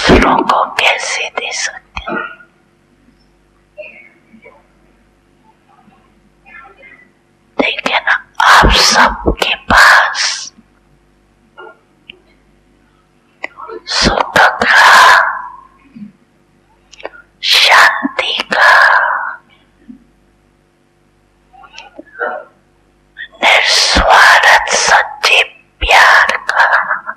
दूसरों को कैसे दे सकते हैं। लेकिन आप सबके पास सुख का, शांति का, निस्वार्थ सच्चे प्यार का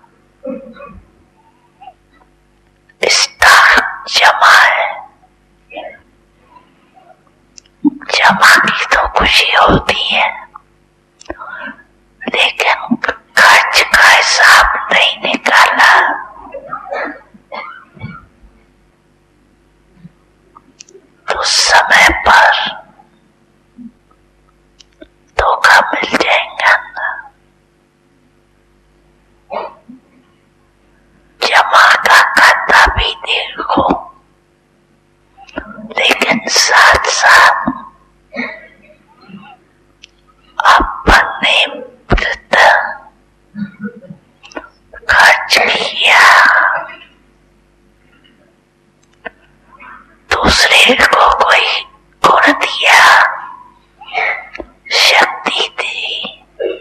स्टॉक जमा है। जमा की तो खुशी होती है, लेकिन खर्च का हिसाब नहीं निकाला तो समय पर धोखा मिल जाएगा ना। जमा का खाता भी देखो, लेकिन साथ साथ अपने प्रति खर्च किया, दूसरे को कोई गुण दिया, शक्ति दी,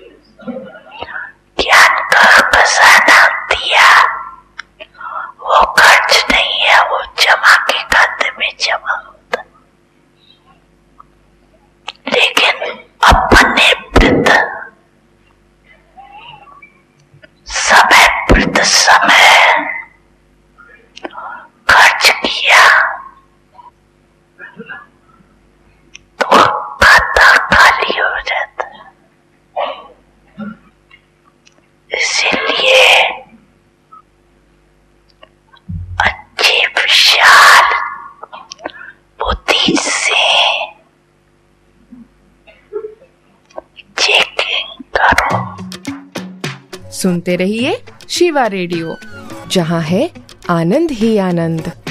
ज्ञान का खजाना दिया, वो खर्च नहीं है, वो जमा के खाते में जमा होता। लेकिन अपने प्रति समय प्रति समय खर्च किया तो खाता खाली हो जाता है। इसीलिए अच्छी विशाल बुद्धि से चेकिंग करो। सुनते रहिए शिवा रेडियो, जहां है आनंद ही आनंद।